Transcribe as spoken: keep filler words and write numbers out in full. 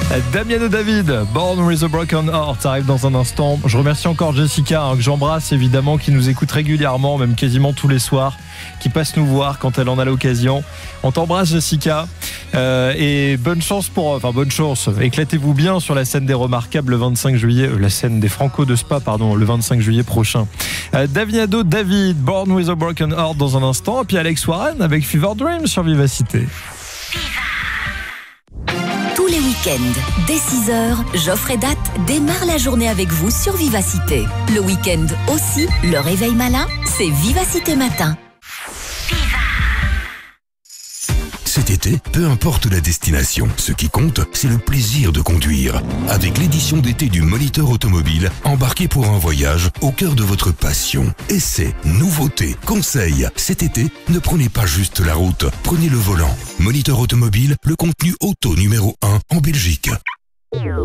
Damiano David, Born with a Broken Heart, arrive dans un instant. Je remercie encore Jessica, hein, que j'embrasse évidemment, qui nous écoute régulièrement, même quasiment tous les soirs, qui passe nous voir quand elle en a l'occasion. On t'embrasse Jessica, euh, et bonne chance pour, enfin bonne chance, éclatez-vous bien sur la scène des Remarquables le vingt-cinq juillet, euh, la scène des Franco de Spa, pardon, le vingt-cinq juillet prochain. Euh, Damiano David, Born with a Broken Heart dans un instant, et puis Alex Warren avec Fever Dream sur Vivacité. Tous les week-ends, dès six heures, Geoffrey Date démarre la journée avec vous sur Vivacité. Le week-end aussi, le réveil malin, c'est Vivacité Matin. Cet été, peu importe la destination, ce qui compte, c'est le plaisir de conduire. Avec l'édition d'été du Moniteur Automobile, embarquez pour un voyage au cœur de votre passion. Essais, nouveautés, conseils. Cet été, ne prenez pas juste la route, prenez le volant. Moniteur Automobile, le contenu auto numéro un en Belgique.